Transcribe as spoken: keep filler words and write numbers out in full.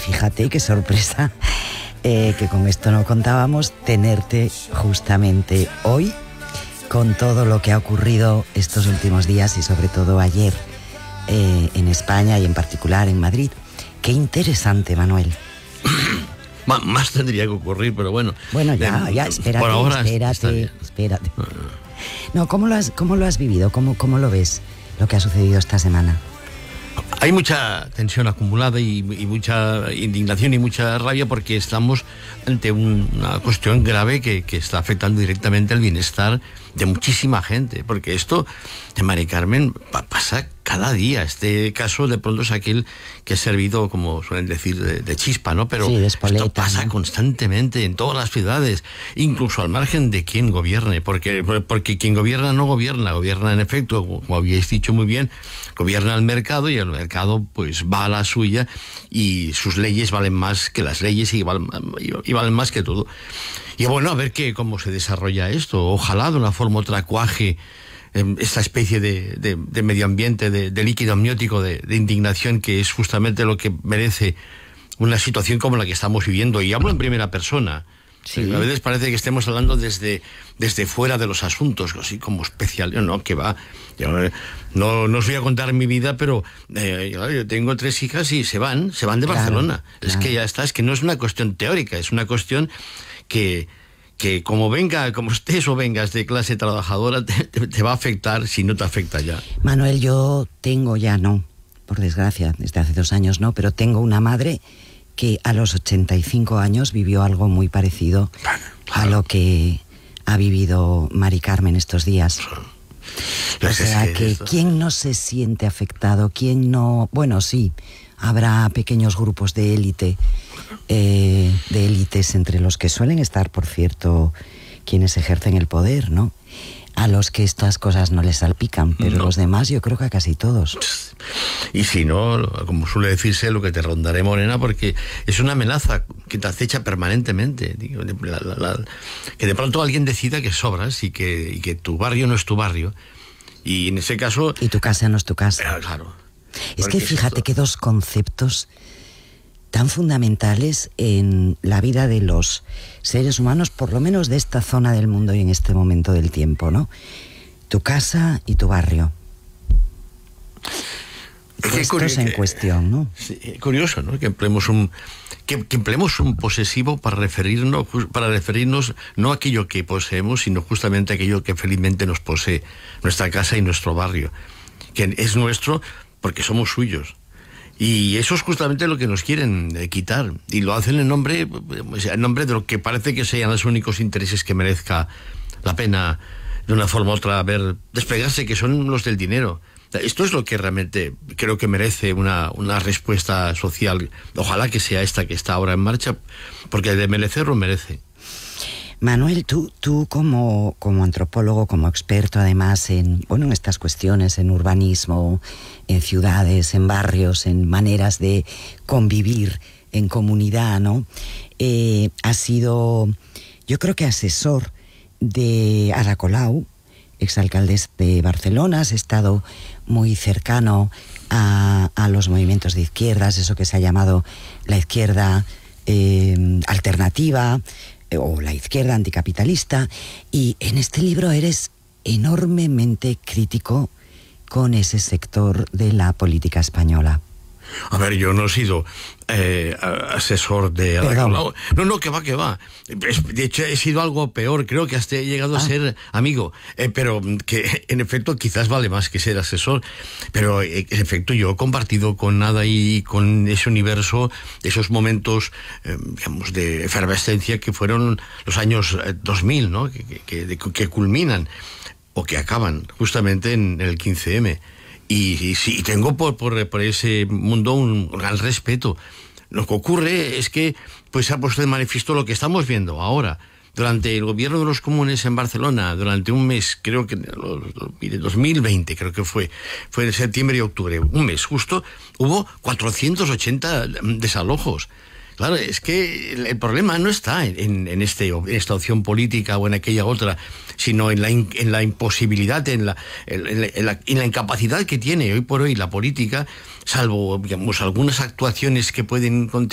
fíjate qué sorpresa, eh, que con esto no contábamos, tenerte justamente hoy con todo lo que ha ocurrido estos últimos días y sobre todo ayer eh, en España y en particular en Madrid. Qué interesante, Manuel. Más tendría que ocurrir, pero bueno. Bueno, ya, ya, espérate, por ahora espérate, espérate. No, ¿cómo lo has, cómo lo has vivido? ¿Cómo, cómo lo ves, lo que ha sucedido esta semana? Hay mucha tensión acumulada y, y mucha indignación y mucha rabia porque estamos ante un, una cuestión grave que, que está afectando directamente al bienestar de muchísima gente, porque esto de Mari Carmen pa- pasa cada día. Este caso de pronto es aquel que ha servido, como suelen decir, de, de chispa, ¿no? Pero sí, de espoleta, esto pasa, ¿no?, constantemente en todas las ciudades, incluso al margen de quien gobierne, porque, porque quien gobierna no gobierna, gobierna en efecto, como habíais dicho muy bien, gobierna el mercado y el mercado pues va a la suya y sus leyes valen más que las leyes y valen, y valen más que todo. Y bueno, a ver qué, cómo se desarrolla esto. Ojalá de una forma u otra cuaje eh, esta especie de, de, de medio ambiente, de, de líquido amniótico, de, de indignación, que es justamente lo que merece una situación como la que estamos viviendo. Y hablo en primera persona. Sí. A veces parece que estemos hablando desde, desde fuera de los asuntos, así como especial. No, que va. Yo, no, no os voy a contar mi vida, pero eh, yo tengo tres hijas y se van, se van de claro, Barcelona. Claro. Es que ya está, es que no es una cuestión teórica, es una cuestión que, que como venga, como estés o vengas de clase trabajadora, te, te, te va a afectar si no te afecta ya. Manuel, yo tengo ya, no, por desgracia, desde hace dos años no, pero tengo una madre que a los ochenta y cinco años vivió algo muy parecido claro. a lo que ha vivido Mari Carmen estos días. O sea, que quién no se siente afectado, quién no... Bueno, sí, habrá pequeños grupos de élite, eh, de élites entre los que suelen estar, por cierto, quienes ejercen el poder, ¿no? A los que estas cosas no les salpican, pero no. Los demás yo creo que a casi todos. Y si no, como suele decirse, lo que te rondaré, morena, porque es una amenaza que te acecha permanentemente. Digo, la, la, la, que de pronto alguien decida que sobras y que, y que tu barrio no es tu barrio. Y en ese caso... Y tu casa no es tu casa. Pero, claro. Es que fíjate es que dos conceptos tan fundamentales en la vida de los seres humanos, por lo menos de esta zona del mundo y en este momento del tiempo, ¿no? Tu casa y tu barrio. Es Esto es en que, cuestión, ¿no? Sí, curioso, ¿no? Que empleemos un que, que empleemos un posesivo para referirnos para referirnos no a aquello que poseemos, sino justamente a aquello que felizmente nos posee, nuestra casa y nuestro barrio, que es nuestro porque somos suyos. Y eso es justamente lo que nos quieren eh, quitar. Y lo hacen en nombre, en nombre de lo que parece que sean los únicos intereses que merezca la pena, de una forma u otra, ver desplegarse, que son los del dinero. Esto es lo que realmente creo que merece una, una respuesta social. Ojalá que sea esta que está ahora en marcha, porque de merecerlo merece. Manuel, tú, tú como, como antropólogo, como experto además en, bueno, en estas cuestiones, en urbanismo, en ciudades, en barrios, en maneras de convivir en comunidad, ¿no? Eh, has sido, yo creo que asesor de Ada Colau, exalcaldesa de Barcelona, has estado muy cercano a, a los movimientos de izquierdas, eso que se ha llamado la izquierda eh, alternativa, o la izquierda anticapitalista, y en este libro eres enormemente crítico con ese sector de la política española. A ver, yo no he sido eh, asesor de Ada Colau. No, no, que va, que va. De hecho, he sido algo peor. Creo que hasta he llegado ah. a ser amigo. Eh, pero que, en efecto, quizás vale más que ser asesor. Pero, eh, en efecto, yo he compartido con Ada y con ese universo, esos momentos, eh, digamos, de efervescencia que fueron los años eh, dos mil, ¿no? Que, que, que, que culminan o que acaban justamente en el quince eme. Y, y sí, tengo por, por, por ese mundo un gran respeto. Lo que ocurre es que pues se ha puesto de manifiesto lo que estamos viendo ahora. Durante el gobierno de los comunes en Barcelona, durante un mes, creo que, dos mil veinte creo que fue, fue en septiembre y octubre, un mes justo, hubo cuatrocientos ochenta desalojos. Claro, es que el, el problema no está en, en, este, en esta opción política o en aquella otra, sino en la, in, en la imposibilidad, en la, en, en, la, en la incapacidad que tiene hoy por hoy la política, salvo, digamos, algunas actuaciones que pueden